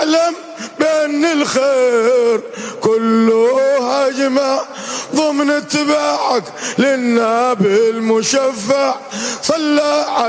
واعلم بأن الخير كله هجمة ضمن اتباعك للنبي المشفع صلى